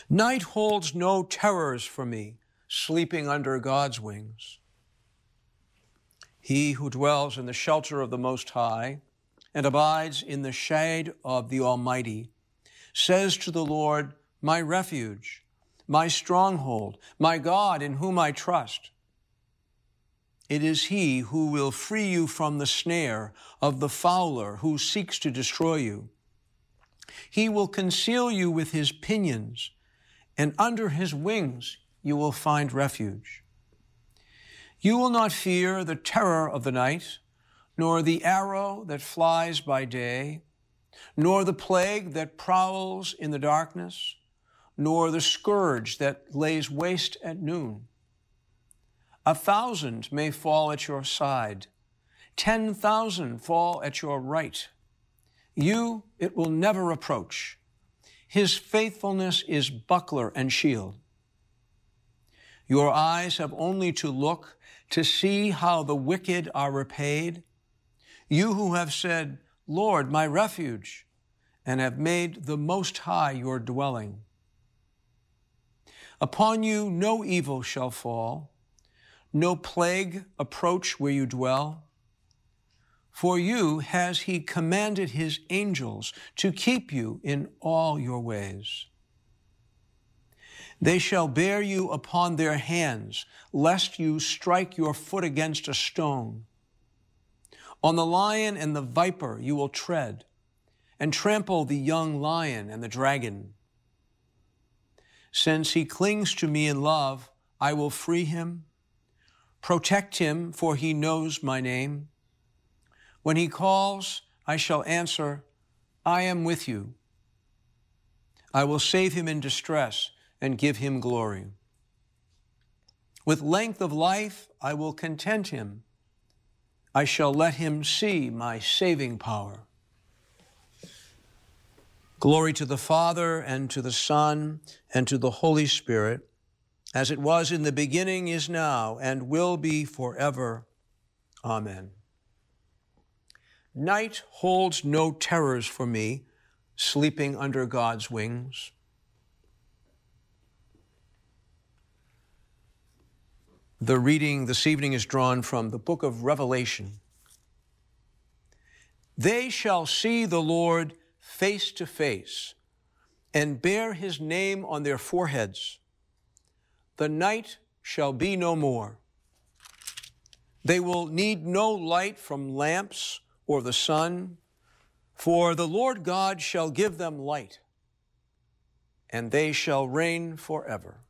Night holds no terrors for me, sleeping under God's wings. He who dwells in the shelter of the Most High and abides in the shade of the Almighty says to the Lord, my refuge, my stronghold, my God in whom I trust. It is he who will free you from the snare of the fowler who seeks to destroy you. He will conceal you with his pinions, and under his wings you will find refuge. You will not fear the terror of the night, nor the arrow that flies by day, nor the plague that prowls in the darkness, nor the scourge that lays waste at noon. 1,000 may fall at your side, 10,000 fall at your right. You it will never approach. His faithfulness is buckler and shield. Your eyes have only to look to see how the wicked are repaid. You who have said, Lord, my refuge, and have made the Most High your dwelling. Upon you no evil shall fall, no plague approach where you dwell. For you has he commanded his angels to keep you in all your ways. They shall bear you upon their hands, lest you strike your foot against a stone. On the lion and the viper you will tread, and trample the young lion and the dragon. Since he clings to me in love, I will free him, protect him, for he knows my name. When he calls, I shall answer, I am with you. I will save him in distress and give him glory. With length of life I will content him. I shall let him see my saving power. Glory to the Father, and to the Son, and to the Holy Spirit, as it was in the beginning, is now, and will be forever. Amen. Night holds no terrors for me, sleeping under God's wings. The reading this evening is drawn from the book of Revelation. They shall see the Lord face to face, and bear his name on their foreheads. The night shall be no more. They will need no light from lamps or the sun, for the Lord God shall give them light, and they shall reign forever.